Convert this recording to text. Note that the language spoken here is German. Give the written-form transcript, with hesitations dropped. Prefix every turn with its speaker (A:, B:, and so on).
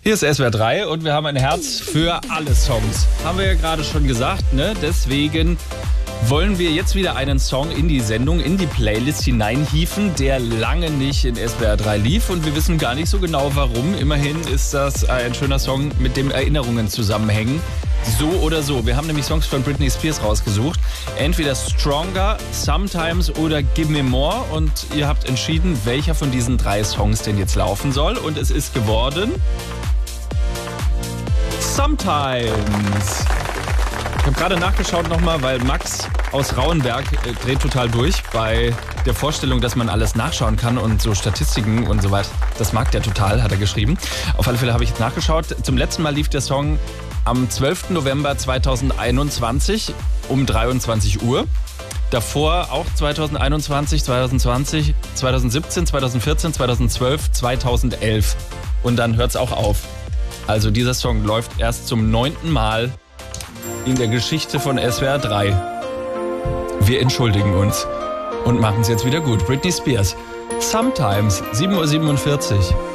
A: Hier ist SWR 3 und wir haben ein Herz für alle Songs. Haben wir ja gerade schon gesagt, ne? Deswegen wollen wir jetzt wieder einen Song in die Sendung, in die Playlist hineinhieven, der lange nicht in SWR 3 lief und wir wissen gar nicht so genau warum. Immerhin ist das ein schöner Song, mit dem Erinnerungen zusammenhängen. So oder so. Wir haben nämlich Songs von Britney Spears rausgesucht. Entweder Stronger, Sometimes oder Give Me More. Und ihr habt entschieden, welcher von diesen 3 Songs denn jetzt laufen soll. Und es ist geworden Sometimes. Ich habe gerade nachgeschaut nochmal, weil Max aus Rauenberg dreht total durch bei der Vorstellung, dass man alles nachschauen kann und so Statistiken und so weiter. Das mag der total, hat er geschrieben. Auf alle Fälle habe ich jetzt nachgeschaut. Zum letzten Mal lief der Song am 12. November 2021 um 23 Uhr. Davor auch 2021, 2020, 2017, 2014, 2012, 2011. Und dann hört es auch auf. Also dieser Song läuft erst zum 9. Mal in der Geschichte von SWR 3. Wir entschuldigen uns und machen es jetzt wieder gut. Britney Spears, Sometimes, 7:47 Uhr.